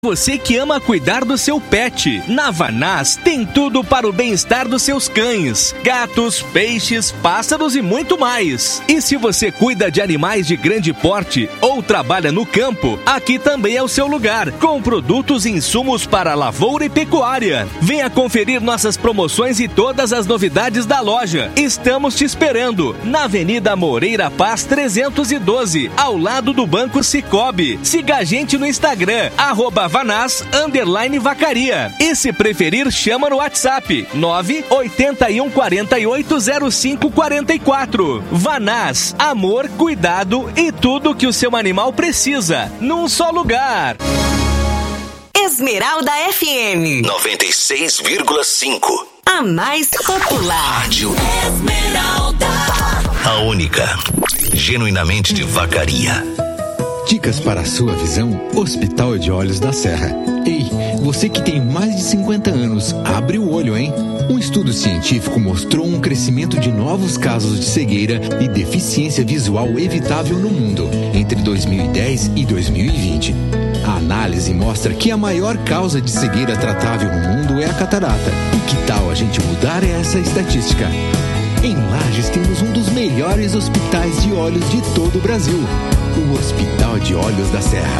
Você que ama cuidar do seu pet, na Vanás tem tudo para o bem-estar dos seus cães, gatos, peixes, pássaros e muito mais. E se você cuida de animais de grande porte ou trabalha no campo, aqui também é o seu lugar, com produtos e insumos para lavoura e pecuária. Venha conferir nossas promoções e todas as novidades da loja. Estamos te esperando, na Avenida Moreira Paz 312, ao lado do Banco Sicoob. Siga a gente no Instagram, @Vanás_Vacaria. E se preferir, chama no WhatsApp 981480544. Vanás, amor, cuidado e tudo que o seu animal precisa, num só lugar. Esmeralda FM 96,5. A mais popular. Rádio Esmeralda. A única, genuinamente de Vacaria. Dicas para a sua visão, Hospital de Olhos da Serra. Ei, você que tem mais de 50 anos, abre o olho, hein? Um estudo científico mostrou um crescimento de novos casos de cegueira e deficiência visual evitável no mundo entre 2010 e 2020. A análise mostra que a maior causa de cegueira tratável no mundo é a catarata. E que tal a gente mudar essa estatística? Em Lages temos um dos melhores hospitais de olhos de todo o Brasil, o Hospital de Olhos da Serra.